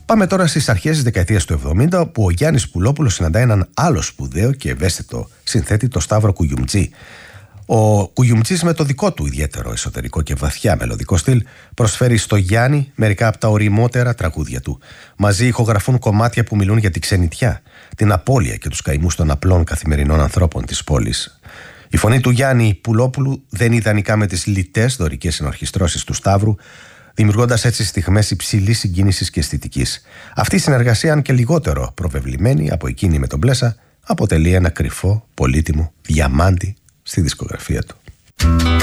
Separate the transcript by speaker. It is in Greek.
Speaker 1: Πάμε τώρα στις αρχές της δεκαετίας του 70, όπου ο Γιάννης Πουλόπουλος συναντά έναν άλλο σπουδαίο και ευαίσθητο συνθέτη, το Σταύρο Κουγιουμτζή. Ο Κουγιουμτζής, με το δικό του ιδιαίτερο εσωτερικό και βαθιά μελωδικό στυλ, προσφέρει στο Γιάννη μερικά από τα ωριμότερα τραγούδια του. Μαζί ηχογραφούν κομμάτια που μιλούν για τη ξενιτιά, την απώλεια και τους καημούς των απλών καθημερινών ανθρώπων της πόλης. Η φωνή του Γιάννη Πουλόπουλου δεν ιδανικά με τις λιτές δωρικές ενορχιστρώσεις του Σταύρου, δημιουργώντας έτσι στιγμές υψηλής συγκίνησης και αισθητικής. Αυτή η συνεργασία, αν και λιγότερο προβεβλημένη από εκείνη με τον Μπλέσα, αποτελεί ένα κρυφό, πολύτιμο διαμάντι στη δισκογραφία του.